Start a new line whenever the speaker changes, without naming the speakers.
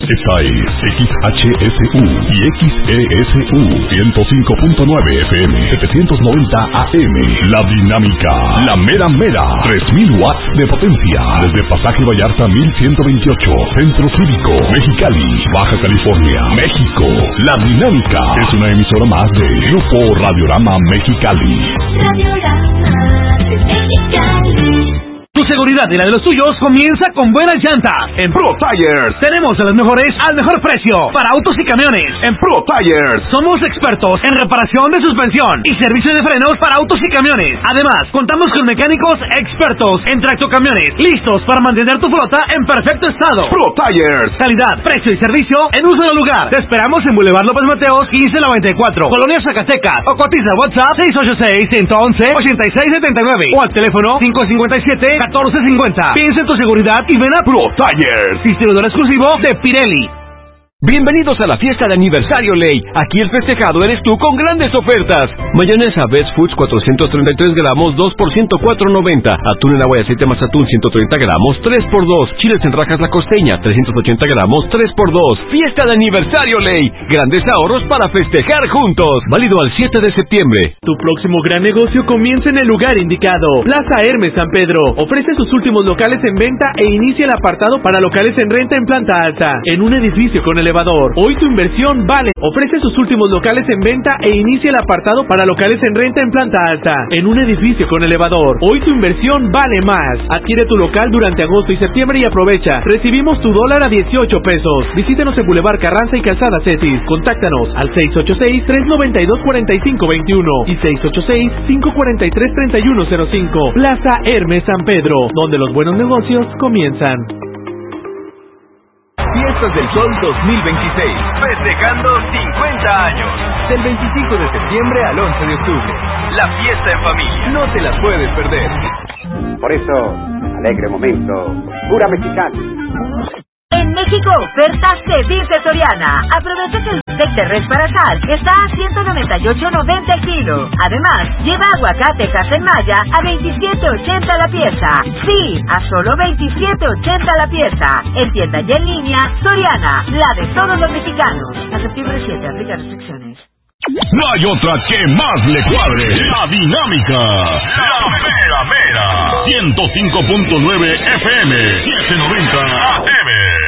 Esta es XHSU y XESU 105.9 FM 790 AM. La Dinámica, la mera mera, 3000 watts de potencia. Desde Pasaje Vallarta 1128, Centro Cívico, Mexicali, Baja California, México. La Dinámica es una emisora más de Grupo Radiorama Mexicali.
Radiorama de Mexicali.
Tu seguridad y la de los tuyos comienza con buenas llantas. En Pro Tires tenemos a las mejores al mejor precio para autos y camiones. En Pro Tires somos expertos en reparación de suspensión y servicio de frenos para autos y camiones. Además, contamos con mecánicos expertos en tractocamiones, listos para mantener tu flota en perfecto estado. Pro Tires, calidad, precio y servicio en un solo lugar. Te esperamos en Boulevard López Mateos 1594, Colonia Zacatecas, o cotiza WhatsApp 686-111-8679 o al teléfono 557-1450. Piensa en tu seguridad y ven a Pro Tires, distribuidor exclusivo de Pirelli.
Bienvenidos a la fiesta de aniversario Ley. Aquí el festejado eres tú con grandes ofertas. Mayonesa Best Foods 433 gramos 2 por 104.90. Atún en agua y aceite más atún 130 gramos 3 por 2. Chiles en rajas La Costeña 380 gramos 3 por 2. Fiesta de aniversario Ley. Grandes ahorros para festejar juntos. Válido al 7 de septiembre.
Tu próximo gran negocio comienza en el lugar indicado. Plaza Hermes San Pedro ofrece sus últimos locales en venta e inicia el apartado para locales en renta en planta alta. En un edificio con elevador. Hoy tu inversión vale. Ofrece sus últimos locales en venta e inicia el apartado para locales en renta en planta alta. En un edificio con elevador. Hoy tu inversión vale más. Adquiere tu local durante agosto y septiembre y aprovecha. Recibimos tu dólar a 18 pesos. Visítenos en Boulevard Carranza y Calzada Cetis. Contáctanos al 686-392-4521 y 686-543-3105. Plaza Hermes San Pedro, donde los buenos negocios comienzan.
Fiestas del Sol 2026, festejando 50 años. Del 25 de septiembre al 11 de octubre. La fiesta en familia, no te la puedes perder.
Por eso, alegre momento, pura mexicana.
En México, ofertas de Dice Soriana. Aprovecha que el bistec de res para sal está a $198.90 el kilo. Además, lleva aguacate Casemaya a $27.80 la pieza. Sí, a solo $27.80 la pieza. En tienda y en línea, Soriana, la de todos los mexicanos. A septiembre 7, aplica restricciones.
No hay otra que más le cuadre. La Dinámica, la mera mera, 105.9 FM, 790 AM.